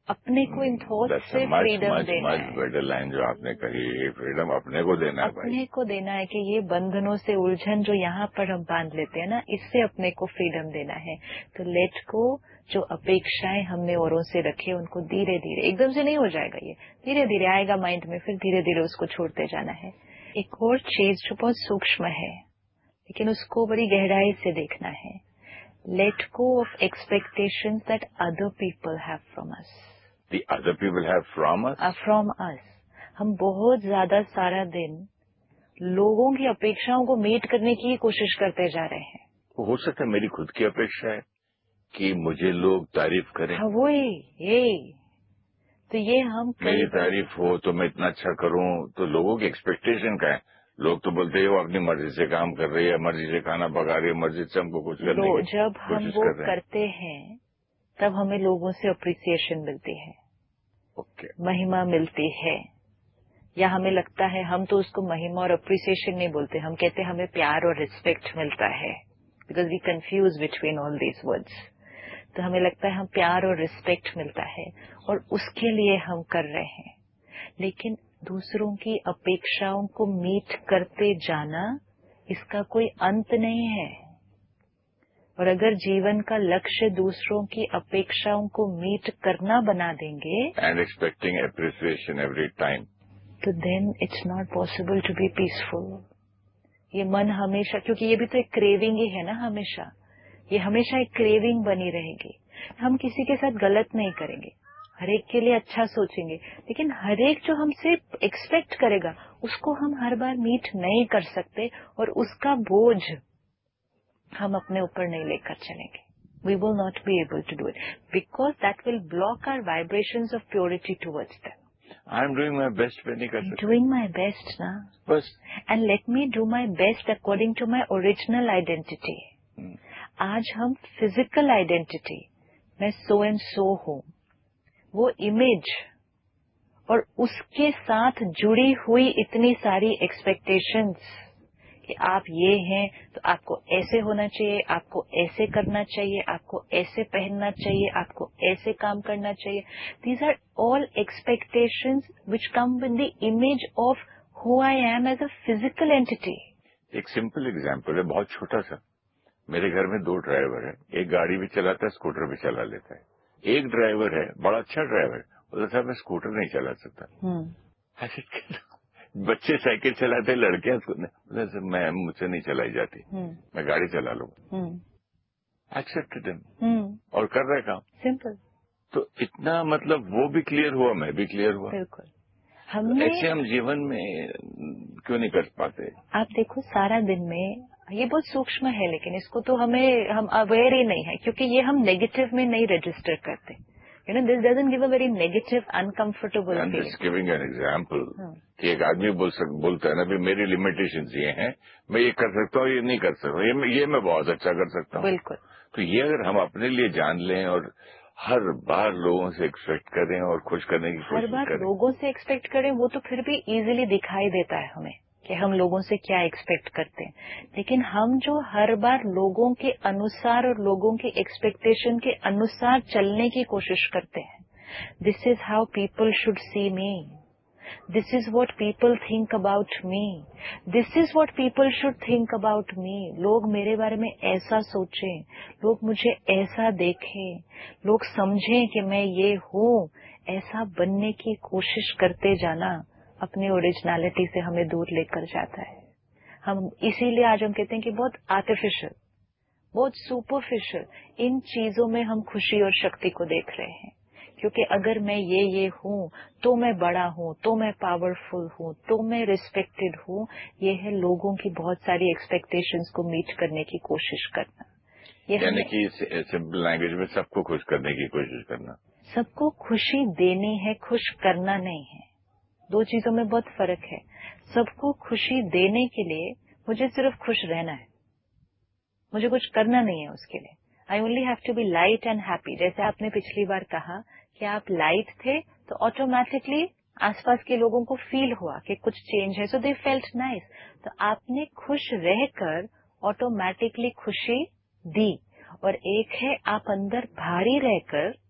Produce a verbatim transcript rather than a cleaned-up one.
अपने को in thought से फ्रीडम देना है। मच बेटर लाइन जो आपने कही, फ्रीडम अपने को देना है भाई। अपने को देना है कि ये बंधनों से उलझन जो यहाँ पर हम बांध लेते हैं ना, इससे अपने को फ्रीडम देना है। तो लेट को, जो अपेक्षाएं हमने औरों से रखे उनको धीरे धीरे, एकदम से नहीं हो जाएगा, ये धीरे धीरे आएगा माइंड में, फिर धीरे धीरे उसको छोड़ते जाना है। एक और चीज जो बहुत सूक्ष्म है लेकिन उसको बड़ी गहराई से देखना है, let go of expectations that other people have from us. The other people have from us? From us. हम बहुत ज्यादा सारा दिन लोगों की अपेक्षाओं को मीट करने की कोशिश करते जा रहे हैं। हो सकता है मेरी खुद की अपेक्षा है कि मुझे लोग तारीफ करें। हाँ वही, ये तो ये हम मेरी तारीफ हो तो मैं इतना अच्छा करूं, तो लोगों की एक्सपेक्टेशन का है। लोग तो बोलते हैं वो अपनी मर्जी से काम कर रही है, मर्जी से खाना पका रही है, मर्जी से हमको कुछ करने की जब हम कोशिश वो कर रहे हैं। करते हैं तब हमें लोगों से अप्रिसिएशन मिलती है, ओके, महिमा मिलती है, या हमें लगता है, हम तो उसको महिमा और अप्रिसिएशन नहीं बोलते, हम कहते हैं हमें प्यार और रिस्पेक्ट मिलता है, because we confuse between all these words. तो हमें लगता है हम प्यार और रिस्पेक्ट मिलता है और उसके लिए हम कर रहे हैं। लेकिन दूसरों की अपेक्षाओं को मीट करते जाना, इसका कोई अंत नहीं है। और अगर जीवन का लक्ष्य दूसरों की अपेक्षाओं को मीट करना बना देंगे and expecting appreciation every time, तो then it's not possible to be peaceful. ये मन हमेशा, क्योंकि ये भी तो एक क्रेविंग ही है ना, हमेशा ये हमेशा एक क्रेविंग बनी रहेगी। हम किसी के साथ गलत नहीं करेंगे, हर एक के लिए अच्छा सोचेंगे, लेकिन हर एक जो हमसे एक्सपेक्ट करेगा उसको हम हर बार मीट नहीं कर सकते, और उसका बोझ हम अपने ऊपर नहीं लेकर चलेंगे। We will not be able to do it because that will block our vibrations of purity towards them. I am doing my best पे नहीं कर सकते। Doing my best ना, बस। and let me do my best according to my original identity. hmm. आज हम physical identity, मैं so and so हूं, वो इमेज और उसके साथ जुड़ी हुई इतनी सारी एक्सपेक्टेशंस कि आप ये हैं तो आपको ऐसे होना चाहिए, आपको ऐसे करना चाहिए, आपको ऐसे पहनना चाहिए, आपको ऐसे काम करना चाहिए। These are all expectations which come with the image of who I am as a physical entity. एक सिंपल एग्जाम्पल है, बहुत छोटा सा। मेरे घर में दो ड्राइवर है, एक गाड़ी भी चलाता है, स्कूटर भी चला लेता है। एक ड्राइवर है, बड़ा अच्छा ड्राइवर, बोलता था मैं स्कूटर नहीं चला सकता। ऐसे बच्चे साइकिल चलाते हैं, लड़कियां बोलते मैं मुझसे नहीं चलाई जाती, मैं गाड़ी चला लूंगा। एक्सेप्टेड हिम और कर रहे काम सिंपल। तो इतना मतलब वो भी क्लियर हुआ, मैं भी क्लियर हुआ। बिल्कुल। हमने ऐसे हम जीवन में क्यों नहीं कर पाते? आप देखो सारा दिन में, ये बहुत सूक्ष्म है लेकिन इसको तो हमें, हम अवेयर ही नहीं है, क्योंकि ये हम नेगेटिव में नहीं रजिस्टर करते। You know this doesn't give a very negative uncomfortable I am feeling. Just giving an example कि एक आदमी बोल सक, बोलता है ना भी मेरी लिमिटेशंस ये हैं, मैं ये कर सकता हूँ, ये नहीं कर सकता, ये ये मैं बहुत अच्छा कर सकता हूँ। बिल्कुल। तो ये अगर हम अपने लिए जान लें और हर बार लोगों से एक्सपेक्ट करें और खुश करने की हर कोशिश बार करें, लोगों से एक्सपेक्ट करें वो तो फिर भी इजीली दिखाई देता है हमें कि हम लोगों से क्या एक्सपेक्ट करते हैं, लेकिन हम जो हर बार लोगों के अनुसार और लोगों की एक्सपेक्टेशन के अनुसार चलने की कोशिश करते हैं, this is how people should see me, this is what people think about me, this is what people should think about me. लोग मेरे बारे में ऐसा सोचें, लोग मुझे ऐसा देखें, लोग समझें कि मैं ये हूँ, ऐसा बनने की कोशिश करते जाना अपनी ओरिजिनलिटी से हमें दूर लेकर जाता है। हम इसीलिए आज हम कहते हैं कि बहुत आर्टिफिशियल, बहुत सुपरफिशियल इन चीजों में हम खुशी और शक्ति को देख रहे हैं, क्योंकि अगर मैं ये ये हूँ तो मैं बड़ा हूँ, तो मैं पावरफुल हूँ, तो मैं रिस्पेक्टेड हूँ। ये है लोगों की बहुत सारी एक्सपेक्टेशंस को मीट करने की कोशिश करना। ये यानी कि सिंपल लैंग्वेज में सबको खुश करने की कोशिश करना। सबको खुशी देनी है, खुश करना नहीं है। दो चीजों में बहुत फर्क है। सबको खुशी देने के लिए मुझे सिर्फ खुश रहना है, मुझे कुछ करना नहीं है उसके लिए। I only have to be light and happy. जैसे आपने पिछली बार कहा कि आप लाइट थे तो ऑटोमेटिकली आसपास के लोगों को फील हुआ कि कुछ चेंज है, सो दे फेल्ट नाइस। तो आपने खुश रहकर ऑटोमेटिकली खुशी दी। और एक है आप अंदर भारी रहकर